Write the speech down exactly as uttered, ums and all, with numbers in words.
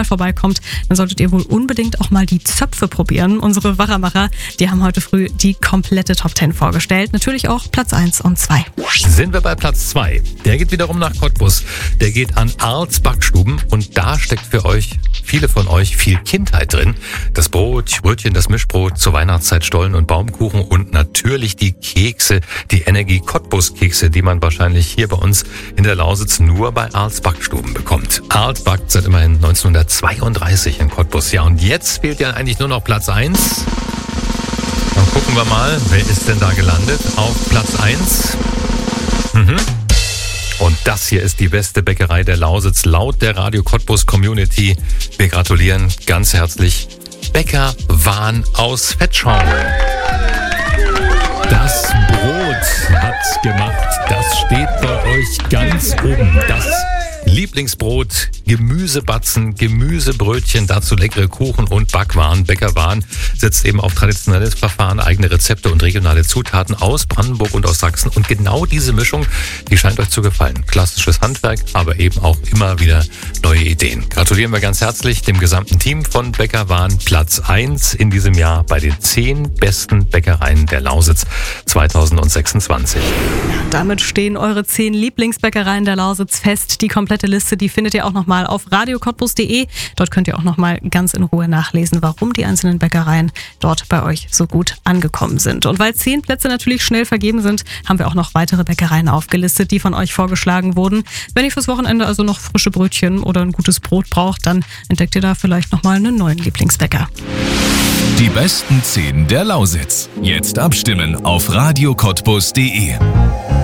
mal vorbeikommt, dann solltet ihr wohl unbedingt auch mal die Zöpfe probieren. Unsere Wachamacher, die haben heute früh die komplette Top zehn vorgestellt. Natürlich auch Platz eins und zwei. Sind wir bei Platz zwei. Der geht wiederum nach Cottbus. Der geht an Arls Backstuben und da steckt für euch, viele von euch, viel Kindheit drin. Das Brot, Brötchen, das Mischbrot, zur Weihnachtszeit Stollen und Baumkuchen und natürlich die Kekse, die Energie Cottbus Kekse, die man wahrscheinlich hier bei uns in der Lausitz nur bei Arls Backstuben bekommt. Arls backt seit immerhin neunzehnhundertzweiunddreißig in Cottbus. Ja, und jetzt fehlt ja eigentlich nur noch Platz eins. Dann gucken wir mal, wer ist denn da gelandet auf Platz eins? Mhm. Und das hier ist die beste Bäckerei der Lausitz laut der Radio Cottbus Community. Wir gratulieren ganz herzlich Bäcker Wahn aus Vetschau. Das Brot hat's gemacht. Das steht bei euch ganz oben. Das Lieblingsbrot, Gemüsebatzen, Gemüsebrötchen, dazu leckere Kuchen und Backwaren. Bäckerwahn setzt eben auf traditionelles Verfahren, eigene Rezepte und regionale Zutaten aus Brandenburg und aus Sachsen. Und genau diese Mischung, die scheint euch zu gefallen. Klassisches Handwerk, aber eben auch immer wieder neue Ideen. Gratulieren wir ganz herzlich dem gesamten Team von Bäckerwahn. Platz eins in diesem Jahr bei den zehn besten Bäckereien der Lausitz zweitausendsechsundzwanzig. Ja, damit stehen eure zehn Lieblingsbäckereien der Lausitz fest. Die komplette Liste, die findet ihr auch nochmal auf radio cottbus punkt de. Dort könnt ihr auch nochmal ganz in Ruhe nachlesen, warum die einzelnen Bäckereien dort bei euch so gut angekommen sind. Und weil zehn Plätze natürlich schnell vergeben sind, haben wir auch noch weitere Bäckereien aufgelistet, die von euch vorgeschlagen wurden. Wenn ihr fürs Wochenende also noch frische Brötchen oder ein gutes Brot braucht, dann entdeckt ihr da vielleicht nochmal einen neuen Lieblingsbäcker. Die besten zehn der Lausitz. Jetzt abstimmen auf radio cottbus punkt de.